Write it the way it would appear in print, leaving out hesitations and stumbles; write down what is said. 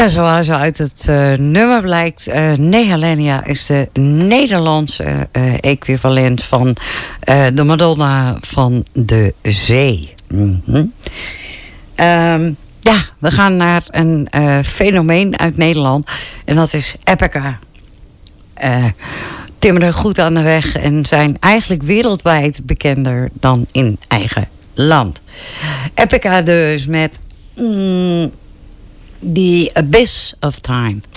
Ja, zoals uit het nummer blijkt, Nehalenia is de Nederlandse equivalent van de Madonna van de Zee. Ja, we gaan naar een fenomeen uit Nederland en dat is Epica. Timmeren goed aan de weg en zijn eigenlijk wereldwijd bekender dan in eigen land. Epica dus met The Abyss of Time.